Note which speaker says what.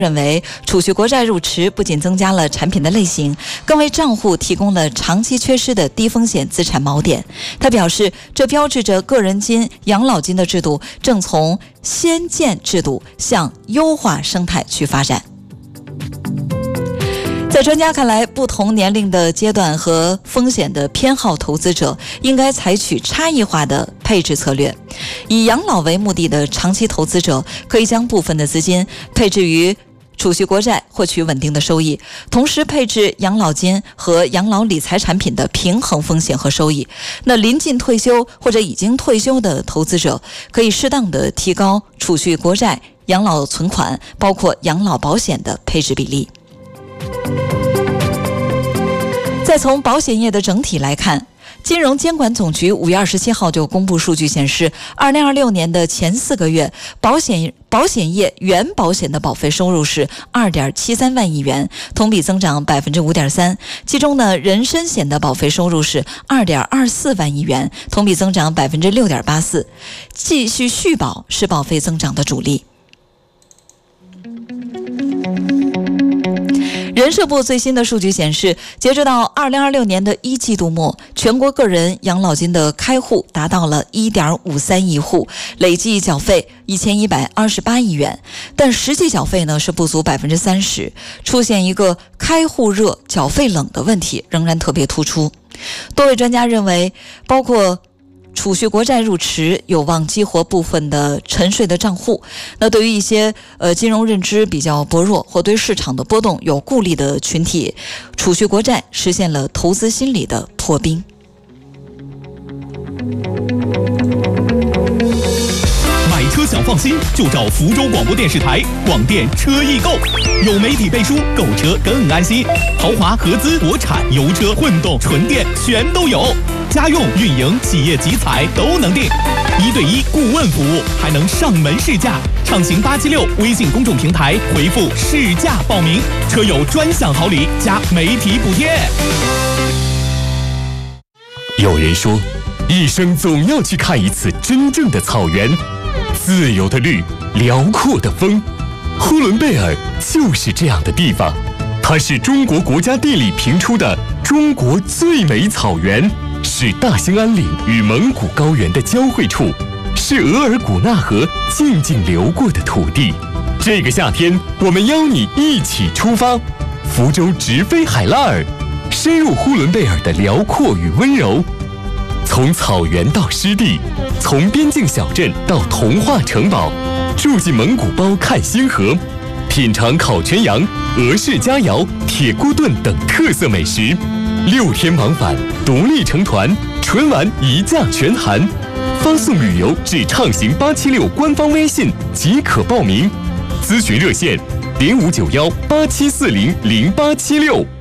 Speaker 1: 认为储蓄国债入池不仅增加了产品的类型，更为账户提供了长期缺失的低风险资产锚点。他表示，这标志着个人金、养老金的制度正从先建制度向优化生态去发展。在专家看来，不同年龄的阶段和风险的偏好投资者应该采取差异化的配置策略。以养老为目的的长期投资者可以将部分的资金配置于储蓄国债，获取稳定的收益，同时配置养老金和养老理财产品的平衡风险和收益。那临近退休或者已经退休的投资者可以适当的提高储蓄国债、养老存款，包括养老保险的配置比例。再从保险业的整体来看，金融监管总局5月27号就公布数据显示，2026年的前4个月，保险业原保险的保费收入是2.73万亿元，同比增长5.3%。其中呢，人身险的保费收入是2.24万亿元，同比增长6.84%。继续续保是保费增长的主力。人社部最新的数据显示，截止到2026年的1季度末，全国个人养老金的开户达到了 1.53 亿户，累计缴费1128亿元，但实际缴费呢是不足30%，出现一个开户热、缴费冷的问题，仍然特别突出。多位专家认为，包括储蓄国债入池有望激活部分的沉睡的账户。那对于一些金融认知比较薄弱或对市场的波动有顾虑的群体，储蓄国债实现了投资心理的破冰。
Speaker 2: 买车想放心，就找福州广播电视台广电车易购，有媒体背书，购车更安心。豪华、合资、国产、油车、混动、纯电全都有，家用、运营、企业集采都能定，1对1顾问服务，还能上门试驾。畅行876微信公众平台回复试驾报名，车友专享好礼加媒体补贴。
Speaker 3: 有人说，一生总要去看一次真正的草原，自由的绿，辽阔的风。呼伦贝尔就是这样的地方，它是中国国家地理评出的中国最美草原，是大兴安岭与蒙古高原的交汇处，是额尔古纳河静静流过的土地。这个夏天，我们邀你一起出发，福州直飞海拉尔，深入呼伦贝尔的辽阔与温柔。从草原到湿地，从边境小镇到童话城堡，住进蒙古包看星河，品尝烤全羊、俄式佳肴、铁锅炖等特色美食。6天往返，独立成团，纯玩一价全含。发送旅游至畅行876官方微信即可报名。咨询热线：059187400876。